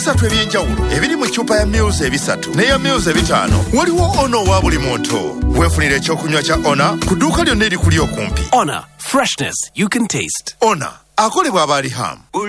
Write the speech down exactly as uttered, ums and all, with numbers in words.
bisatu ebyenjawulo ebiri mu ccupa ya Muse ebisatu n'eya Muse ebitaano. Waliwo Ono wa buli muntu. Weefunire ekyokunywa kya Ona ku dduuka lyonna erikuli okumpi. Honor, freshness you can taste. Ona akolebwa abali hamu.